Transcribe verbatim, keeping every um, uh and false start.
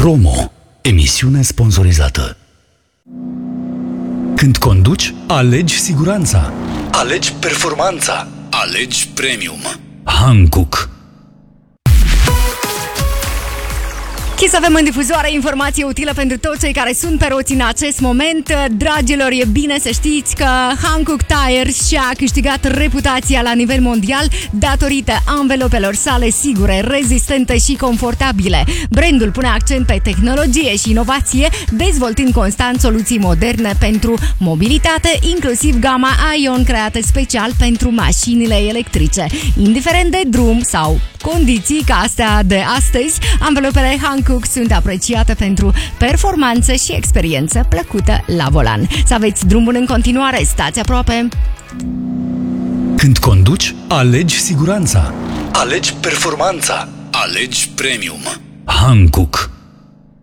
Promo. Emisiune sponsorizată. Când conduci, alegi siguranța. Alegi performanța. Alegi premium. Hankook. Kiss avem în difuzoare informație utilă pentru toți cei care sunt pe roți în acest moment. Dragilor, e bine să știți că Hankook Tires și-a câștigat reputația la nivel mondial datorită anvelopelor sale sigure, rezistente și confortabile. Brandul pune accent pe tehnologie și inovație, dezvoltând constant soluții moderne pentru mobilitate, inclusiv gama Ion, creată special pentru mașinile electrice. Indiferent de drum sau condiții ca astea de astăzi, anvelopele Hankook sunt apreciate pentru performanță și experiență plăcută la volan. Să aveți drum bun în continuare, stați aproape! Când conduci, alegi siguranța. Alegi performanța. Alegi premium. Hankook.